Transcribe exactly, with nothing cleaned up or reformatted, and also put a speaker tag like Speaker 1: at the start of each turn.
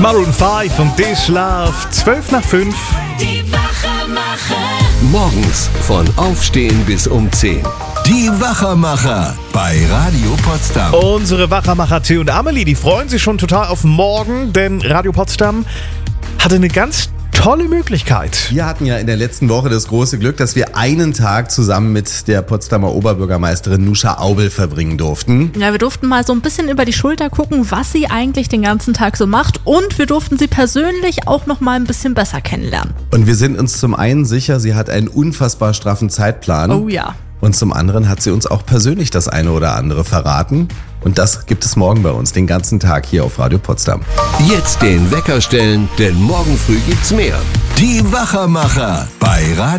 Speaker 1: Maroon fünf und This Love, zwölf nach fünf.
Speaker 2: Die Wachermacher.
Speaker 3: Morgens von Aufstehen bis um zehn. Die Wachermacher bei Radio Potsdam.
Speaker 1: Unsere Wachermacher T und Amelie, die freuen sich schon total auf morgen, denn Radio Potsdam hatte eine ganz tolle Möglichkeit.
Speaker 4: Wir hatten ja in der letzten Woche das große Glück, dass wir einen Tag zusammen mit der Potsdamer Oberbürgermeisterin Nuscha Aubel verbringen durften.
Speaker 5: Ja, wir durften mal so ein bisschen über die Schulter gucken, was sie eigentlich den ganzen Tag so macht, und wir durften sie persönlich auch noch mal ein bisschen besser kennenlernen.
Speaker 4: Und wir sind uns zum einen sicher, sie hat einen unfassbar straffen Zeitplan.
Speaker 5: Oh ja.
Speaker 4: Und zum anderen hat sie uns auch persönlich das eine oder andere verraten. Und das gibt es morgen bei uns, den ganzen Tag hier auf Radio Potsdam.
Speaker 3: Jetzt den Wecker stellen, denn morgen früh gibt's mehr. Die Wachermacher bei Radio